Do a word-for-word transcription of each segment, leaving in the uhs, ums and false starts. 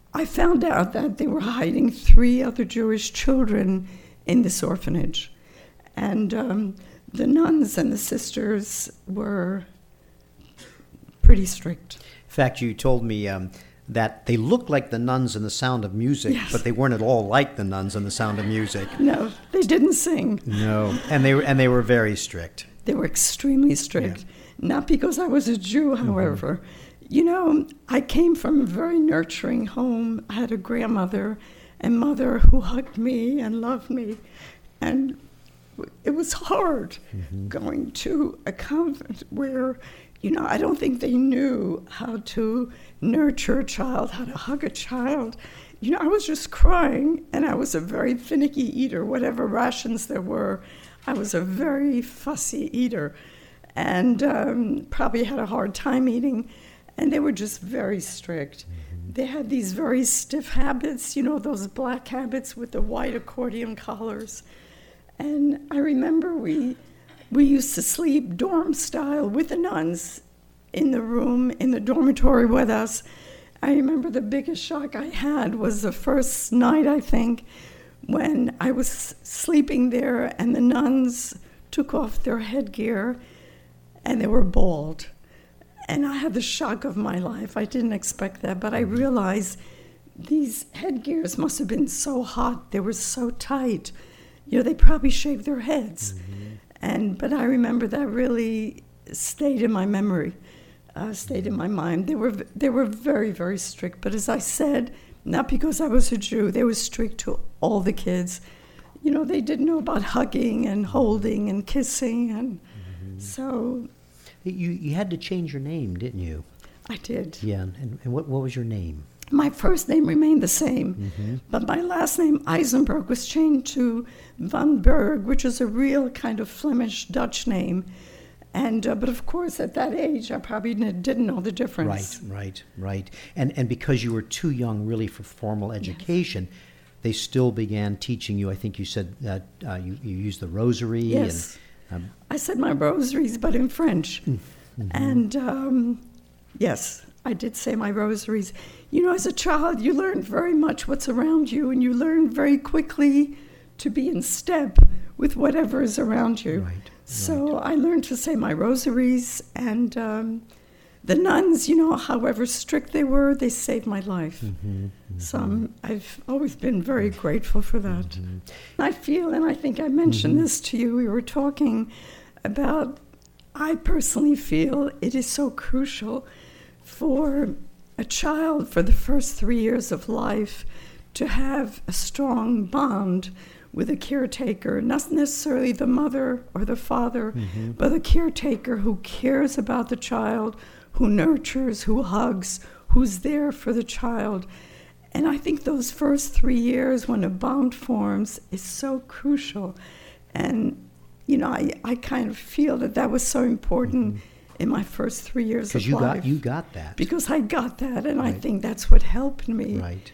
I found out that they were hiding three other Jewish children in this orphanage. And um, the nuns and the sisters were pretty strict. In fact, you told me um, that they looked like the nuns in The Sound of Music, Yes. but they weren't at all like the nuns in The Sound of Music. No, they didn't sing. No, and they were, and they were very strict. They were extremely strict. Yeah. Not because I was a Jew, however. Mm-hmm. You know, I came from a very nurturing home. I had a grandmother and mother who hugged me and loved me. And it was hard mm-hmm. going to a convent where, you know, I don't think they knew how to nurture a child, how to hug a child. You know, I was just crying, and I was a very finicky eater. Whatever rations there were, I was a very fussy eater, and um, probably had a hard time eating. And they were just very strict. Mm-hmm. They had these very stiff habits, you know, those black habits with the white accordion collars. And I remember we we used to sleep dorm style with the nuns in the room, in the dormitory with us. I remember the biggest shock I had was the first night, I think, when I was sleeping there and the nuns took off their headgear and they were bald. And I had the shock of my life. I didn't expect that, but I realized these headgears must have been so hot. They were so tight. You know, they probably shaved their heads. Mm-hmm. And but I remember that really stayed in my memory, uh, stayed in my mind. They were they were very, very strict. But as I said, not because I was a Jew, they were strict to all the kids. You know, they didn't know about hugging and holding and kissing. And mm-hmm. so... You you had to change your name, didn't you? I did. Yeah, and, and what, what was your name? My first name remained the same, mm-hmm. but my last name, Eisenberg, was changed to Van Berg, which is a real kind of Flemish Dutch name. And uh, but of course, at that age, I probably didn't know the difference. Right, right, right. And and because you were too young, really, for formal education, yes. they still began teaching you. I think you said that uh, you you used the rosary. Yes. And, um, I said my rosaries, but in French. Mm-hmm. And um, yes, I did say my rosaries. You know, as a child, you learn very much what's around you, and you learn very quickly to be in step with whatever is around you. Right, so right. I learned to say my rosaries, and um, the nuns, you know, however strict they were, they saved my life. Mm-hmm, mm-hmm. So I'm, I've always been very grateful for that. Mm-hmm. I feel, and I think I mentioned mm-hmm. this to you, we were talking about, I personally feel it is so crucial for a child for the first three years of life to have a strong bond with a caretaker, not necessarily the mother or the father, mm-hmm. but a caretaker who cares about the child, who nurtures, who hugs, who's there for the child. And I think those first three years when a bond forms is so crucial. And, you know, I, I kind of feel that that was so important mm-hmm. in my first three years of you life. Because you got that. Because I got that, and right. I think that's what helped me. Right.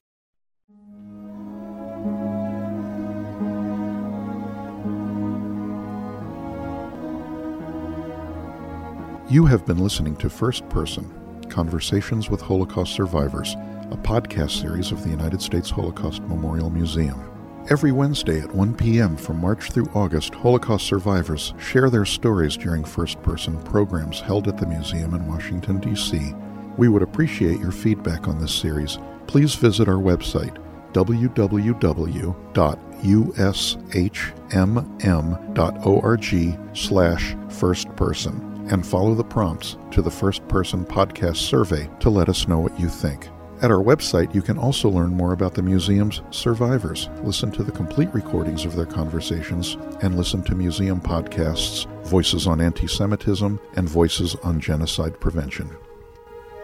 You have been listening to First Person, Conversations with Holocaust Survivors, a podcast series of the United States Holocaust Memorial Museum. Every Wednesday at one p.m. from March through August, Holocaust survivors share their stories during first-person programs held at the museum in Washington, D C We would appreciate your feedback on this series. Please visit our website, w w w dot u s h m m dot org slash firstperson, and follow the prompts to the First Person Podcast survey to let us know what you think. At our website, you can also learn more about the museum's survivors, listen to the complete recordings of their conversations, and listen to museum podcasts, Voices on Anti-Semitism and Voices on Genocide Prevention.